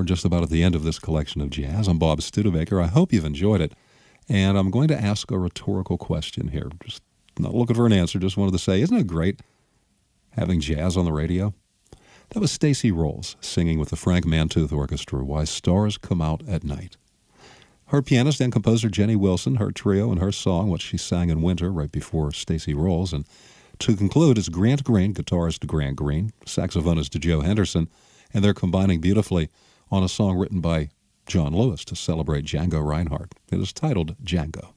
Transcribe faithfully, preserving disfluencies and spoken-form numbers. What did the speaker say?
just about at the end of this collection of jazz. I'm Bob Studebaker. I hope you've enjoyed it. And I'm going to ask a rhetorical question here. Just not looking for an answer, just wanted to say, isn't it great having jazz on the radio? That was Stacey Rolls singing with the Frank Mantooth Orchestra, Why Stars Come Out at Night. Her pianist and composer Jenny Wilson, her trio and her song, what she sang in winter right before Stacey Rolls. And to conclude, it's Grant Green, guitarist Grant Green, saxophonist Joe Henderson, and they're combining beautifully on a song written by John Lewis to celebrate Django Reinhardt. It is titled Django.